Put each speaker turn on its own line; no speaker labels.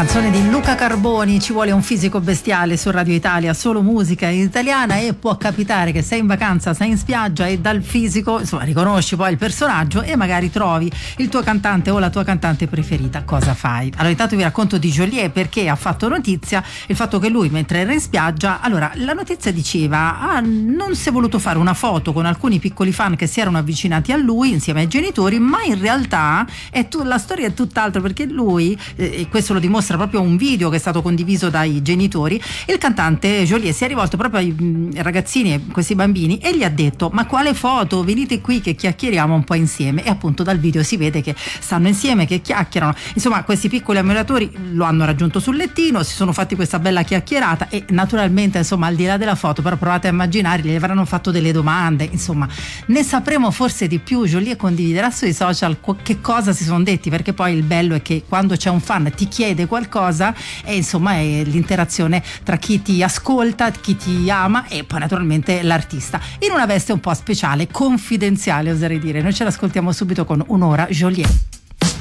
canzone di Luca Carboni, Ci vuole un fisico bestiale, su Radio Italia, solo musica italiana. E può capitare che sei in vacanza, sei in spiaggia e dal fisico, insomma, riconosci poi il personaggio e magari trovi il tuo cantante o la tua cantante preferita. Cosa fai? Allora, intanto vi racconto di Geolier, perché ha fatto notizia il fatto che lui, mentre era in spiaggia, allora la notizia diceva non si è voluto fare una foto con alcuni piccoli fan che si erano avvicinati a lui insieme ai genitori, ma in realtà la storia è tutt'altro, perché lui, e questo lo dimostra proprio un video che è stato condiviso dai genitori, il cantante Geolier si è rivolto proprio ai ragazzini, a questi bambini, e gli ha detto: ma quale foto, venite qui che chiacchieriamo un po' insieme. E appunto dal video si vede che stanno insieme, che chiacchierano. Insomma, questi piccoli ammiratori lo hanno raggiunto sul lettino, si sono fatti questa bella chiacchierata e naturalmente, insomma, al di là della foto, però provate a immaginare, gli avranno fatto delle domande, insomma ne sapremo forse di più. Geolier condividerà sui social che cosa si sono detti, perché poi il bello è che quando c'è un fan ti chiede qualcosa, e insomma è l'interazione tra chi ti ascolta, chi ti ama e poi naturalmente l'artista, in una veste un po' speciale, confidenziale oserei dire. Noi ce l'ascoltiamo subito con Un'ora Geolier.